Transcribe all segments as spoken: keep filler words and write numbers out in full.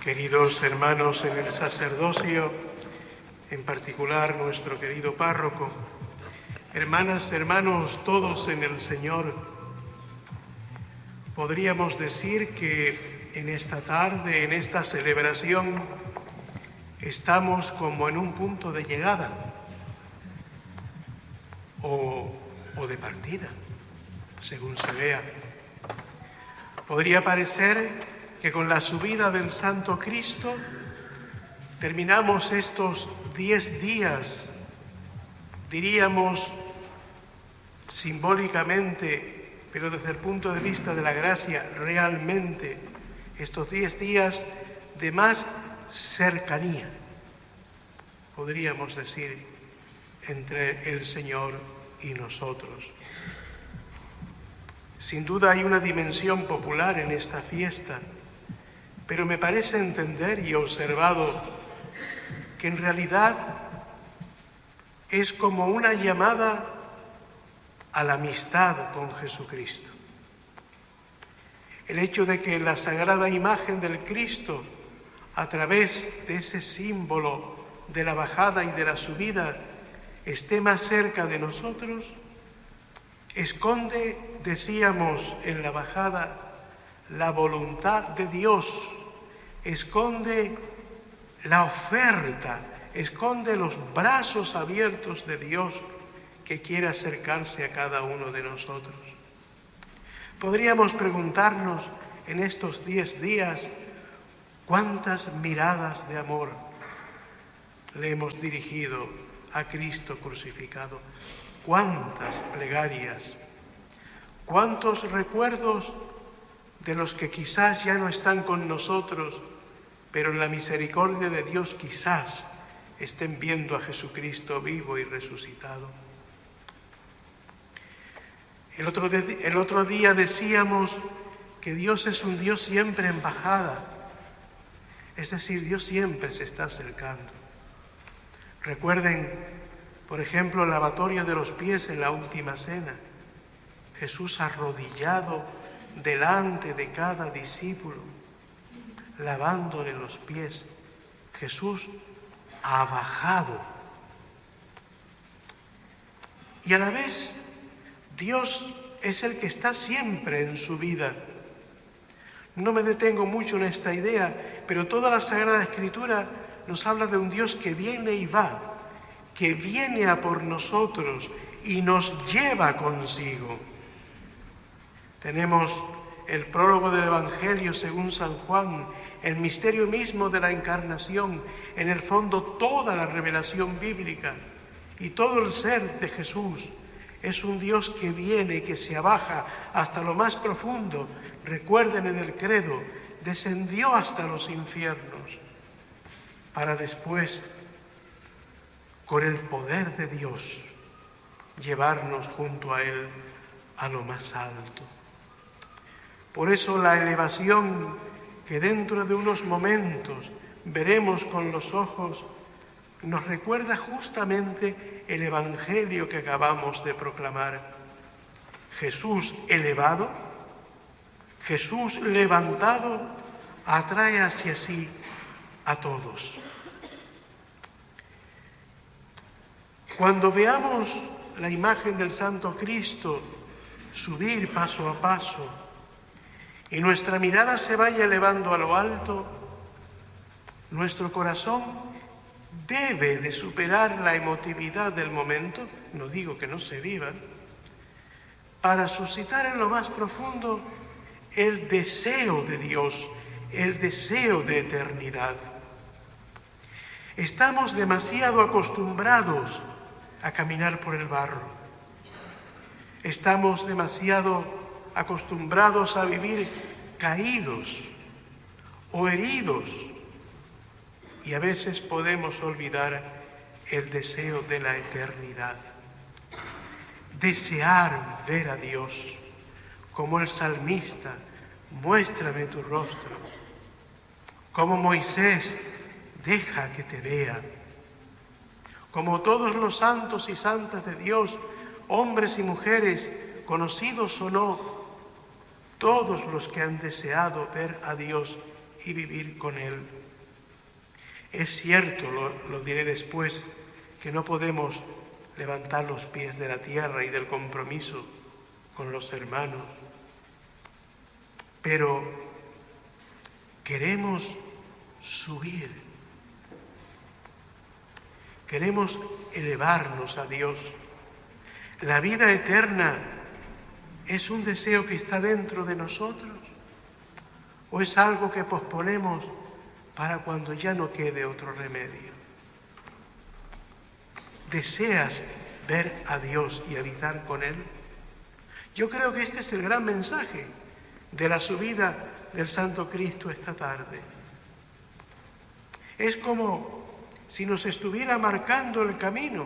Queridos hermanos en el sacerdocio, en particular nuestro querido párroco, hermanas, hermanos, todos en el Señor, podríamos decir que en esta tarde, en esta celebración, estamos como en un punto de llegada o, o de partida, según se vea. Podría parecer que con la subida del Santo Cristo terminamos estos diez días, diríamos simbólicamente, pero desde el punto de vista de la gracia, realmente, estos diez días de más cercanía, podríamos decir, entre el Señor y nosotros. Sin duda hay una dimensión popular en esta fiesta, pero me parece entender y observado que en realidad es como una llamada a la amistad con Jesucristo. El hecho de que la sagrada imagen del Cristo, a través de ese símbolo de la bajada y de la subida, esté más cerca de nosotros, esconde, decíamos en la bajada, la voluntad de Dios, esconde la oferta, esconde los brazos abiertos de Dios que quiere acercarse a cada uno de nosotros. Podríamos preguntarnos en estos diez días cuántas miradas de amor le hemos dirigido a Cristo crucificado, cuántas plegarias, cuántos recuerdos de los que quizás ya no están con nosotros, pero en la misericordia de Dios quizás estén viendo a Jesucristo vivo y resucitado. El otro, de, el otro día decíamos que Dios es un Dios siempre en bajada, es decir, Dios siempre se está acercando. Recuerden, por ejemplo, el lavatorio de los pies en la última cena, Jesús arrodillado delante de cada discípulo, lavándole los pies. Jesús ha bajado. Y a la vez, Dios es el que está siempre en su vida. No me detengo mucho en esta idea, pero toda la Sagrada Escritura nos habla de un Dios que viene y va, que viene a por nosotros y nos lleva consigo. Tenemos el prólogo del Evangelio según San Juan, el misterio mismo de la encarnación, en el fondo toda la revelación bíblica y todo el ser de Jesús. Es un Dios que viene y que se abaja hasta lo más profundo. Recuerden en el credo, descendió hasta los infiernos para después, con el poder de Dios, llevarnos junto a Él a lo más alto. Por eso la elevación que dentro de unos momentos veremos con los ojos nos recuerda justamente el Evangelio que acabamos de proclamar. Jesús elevado, Jesús levantado, atrae hacia sí a todos. Cuando veamos la imagen del Santo Cristo subir paso a paso y nuestra mirada se vaya elevando a lo alto, nuestro corazón debe de superar la emotividad del momento, no digo que no se viva, para suscitar en lo más profundo el deseo de Dios, el deseo de eternidad. Estamos demasiado acostumbrados a caminar por el barro. Estamos demasiado acostumbrados a vivir caídos o heridos y a veces podemos olvidar el deseo de la eternidad. Desear ver a Dios, como el salmista, muéstrame tu rostro, como Moisés, deja que te vea, como todos los santos y santas de Dios, hombres y mujeres, conocidos o no, todos los que han deseado ver a Dios y vivir con Él. Es cierto, lo, lo diré después, que no podemos levantar los pies de la tierra y del compromiso con los hermanos, pero queremos subir, queremos elevarnos a Dios. La vida eterna es un deseo que está dentro de nosotros, o es algo que posponemos para cuando ya no quede otro remedio. ¿Deseas ver a Dios y habitar con Él? Yo creo que este es el gran mensaje de la subida del Santo Cristo esta tarde. Es como si nos estuviera marcando el camino,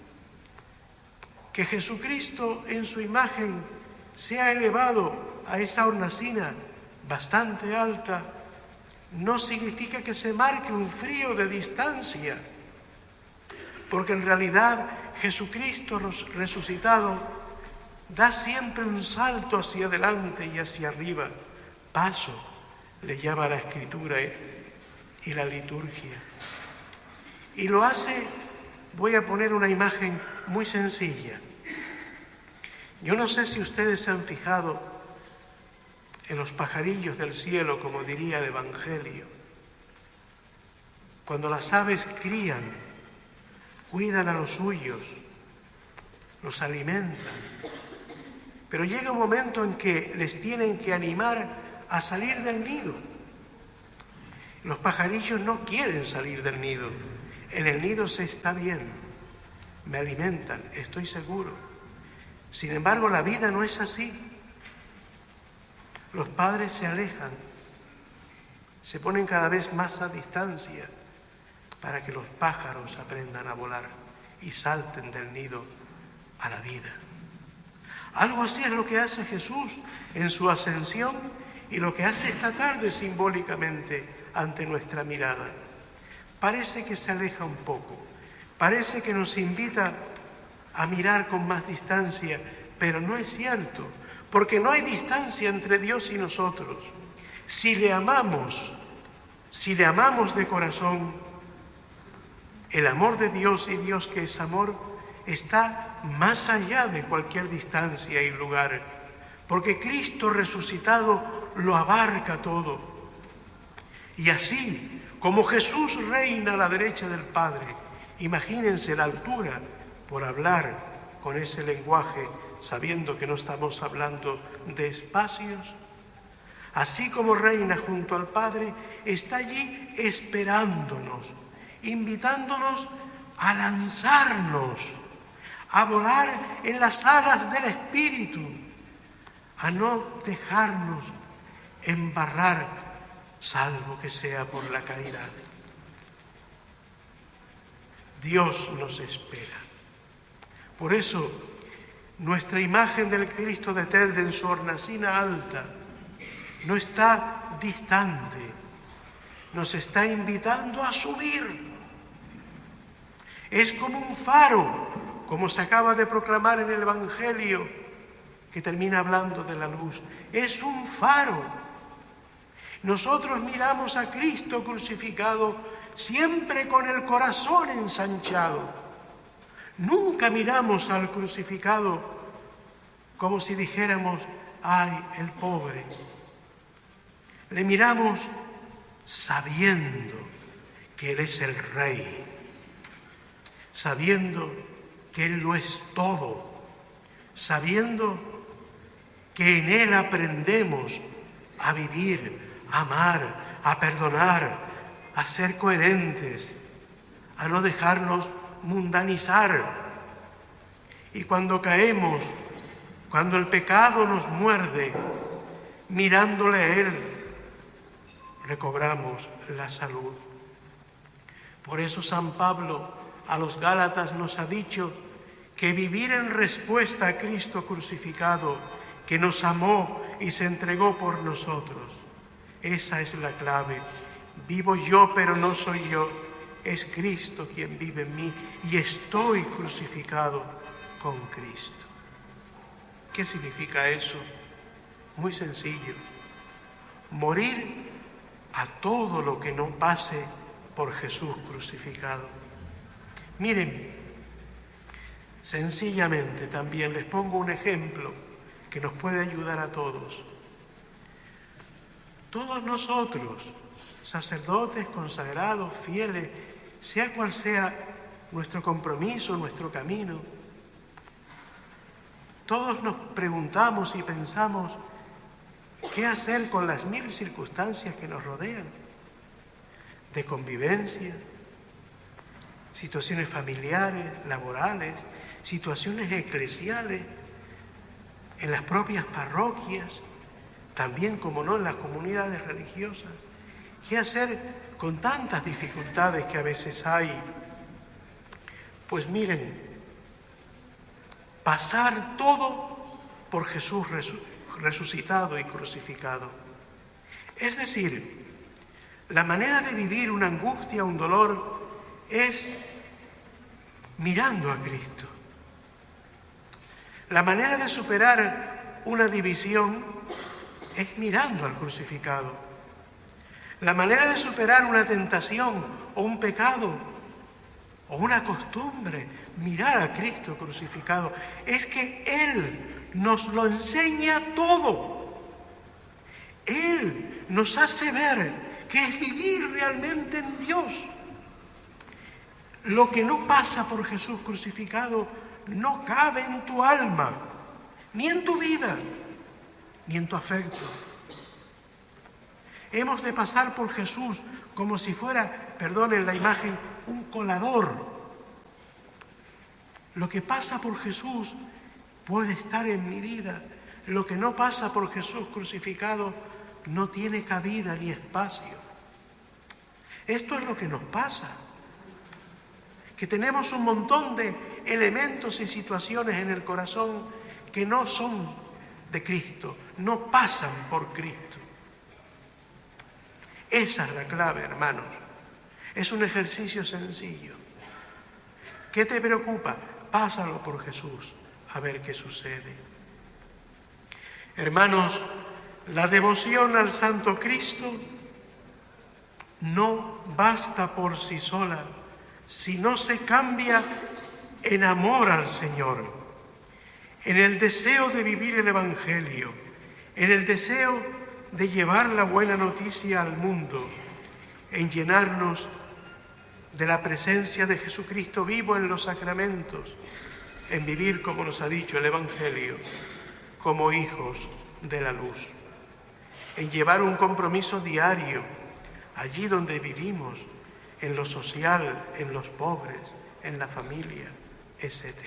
que Jesucristo en su imagen se ha elevado a esa hornacina bastante alta, no significa que se marque un frío de distancia, porque en realidad Jesucristo resucitado da siempre un salto hacia adelante y hacia arriba. Paso le llama la Escritura y la liturgia. Y lo hace, voy a poner una imagen muy sencilla. Yo no sé si ustedes se han fijado en los pajarillos del cielo, como diría el Evangelio. Cuando las aves crían, cuidan a los suyos, los alimentan, pero llega un momento en que les tienen que animar a salir del nido. Los pajarillos no quieren salir del nido. En el nido se está bien, me alimentan, estoy seguro. Sin embargo, la vida no es así. Los padres se alejan, se ponen cada vez más a distancia para que los pájaros aprendan a volar y salten del nido a la vida. Algo así es lo que hace Jesús en su ascensión y lo que hace esta tarde simbólicamente ante nuestra mirada. Parece que se aleja un poco, parece que nos invita a mirar con más distancia, pero no es cierto, porque no hay distancia entre Dios y nosotros. Si le amamos, si le amamos de corazón, el amor de Dios, y Dios que es amor, está más allá de cualquier distancia y lugar, porque Cristo resucitado lo abarca todo. Y así, como Jesús reina a la derecha del Padre, imagínense la altura por hablar con ese lenguaje, sabiendo que no estamos hablando de espacios. Así como reina junto al Padre, está allí esperándonos, invitándonos a lanzarnos, a volar en las alas del Espíritu, a no dejarnos embarrar, salvo que sea por la caridad. Dios nos espera. Por eso, nuestra imagen del Cristo de Telde en su hornacina alta no está distante, nos está invitando a subir. Es como un faro, como se acaba de proclamar en el Evangelio, que termina hablando de la luz. Es un faro. Nosotros miramos a Cristo crucificado siempre con el corazón ensanchado. Nunca miramos al crucificado como si dijéramos, ¡ay, el pobre! Le miramos sabiendo que Él es el Rey, sabiendo que Él lo es todo, sabiendo que en Él aprendemos a vivir, a amar, a perdonar, a ser coherentes, a no dejarnos mundanizar. Y cuando caemos, cuando el pecado nos muerde, mirándole a Él, recobramos la salud. Por eso San Pablo a los Gálatas nos ha dicho que vivir en respuesta a Cristo crucificado, que nos amó y se entregó por nosotros, esa es la clave. Vivo yo, pero no soy yo, es Cristo quien vive en mí y estoy crucificado con Cristo. ¿Qué significa eso? Muy sencillo. Morir a todo lo que no pase por Jesús crucificado. Miren, sencillamente también les pongo un ejemplo que nos puede ayudar a todos. Todos nosotros, sacerdotes, consagrados, fieles, sea cual sea nuestro compromiso, nuestro camino, todos nos preguntamos y pensamos qué hacer con las mil circunstancias que nos rodean, de convivencia, situaciones familiares, laborales, situaciones eclesiales, en las propias parroquias, también, como no, en las comunidades religiosas. ¿Qué hacer con tantas dificultades que a veces hay? Pues miren, pasar todo por Jesús resucitado y crucificado. Es decir, la manera de vivir una angustia, un dolor, es mirando a Cristo. La manera de superar una división es mirando al crucificado. La manera de superar una tentación o un pecado o una costumbre, mirar a Cristo crucificado. Es que Él nos lo enseña todo. Él nos hace ver que es vivir realmente en Dios. Lo que no pasa por Jesús crucificado no cabe en tu alma, ni en tu vida, ni en tu afecto. Hemos de pasar por Jesús como si fuera, perdonen la imagen, un colador. Lo que pasa por Jesús puede estar en mi vida. Lo que no pasa por Jesús crucificado no tiene cabida ni espacio. Esto es lo que nos pasa. Que tenemos un montón de elementos y situaciones en el corazón que no son de Cristo, no pasan por Cristo. Esa es la clave, hermanos. Es un ejercicio sencillo. ¿Qué te preocupa? Pásalo por Jesús, a ver qué sucede. Hermanos, la devoción al Santo Cristo no basta por sí sola, si no se cambia en amor al Señor, en el deseo de vivir el Evangelio, en el deseo de llevar la buena noticia al mundo, en llenarnos de la presencia de Jesucristo vivo en los sacramentos, en vivir, como nos ha dicho el Evangelio, como hijos de la luz, en llevar un compromiso diario allí donde vivimos, en lo social, en los pobres, en la familia, etcétera.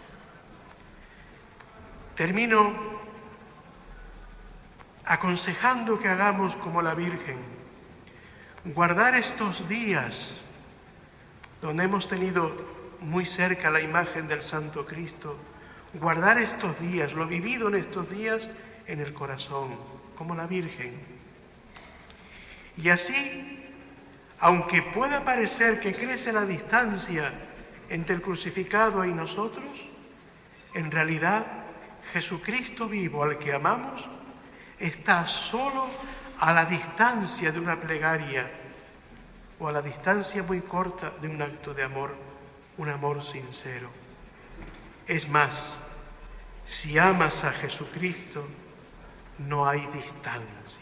Termino aconsejando que hagamos como la Virgen, guardar estos días donde hemos tenido muy cerca la imagen del Santo Cristo, guardar estos días, lo vivido en estos días, en el corazón, como la Virgen. Y así, aunque pueda parecer que crece la distancia entre el crucificado y nosotros, en realidad Jesucristo vivo, al que amamos, está solo a la distancia de una plegaria o a la distancia muy corta de un acto de amor, un amor sincero. Es más, si amas a Jesucristo, no hay distancia.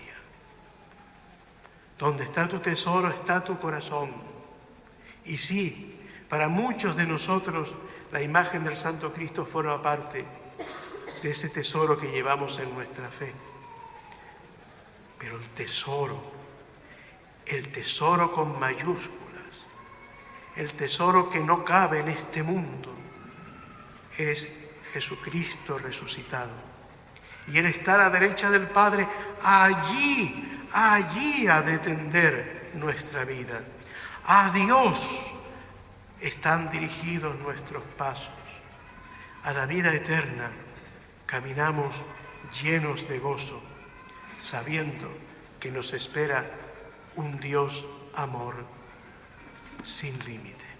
Donde está tu tesoro está tu corazón. Y sí, para muchos de nosotros la imagen del Santo Cristo forma parte de ese tesoro que llevamos en nuestra fe. Pero el tesoro, el tesoro con mayúsculas, el tesoro que no cabe en este mundo, es Jesucristo resucitado. Y Él está a la derecha del Padre, allí, allí ha de tender nuestra vida. A Dios están dirigidos nuestros pasos. A la vida eterna caminamos llenos de gozo, sabiendo que nos espera un Dios amor sin límite.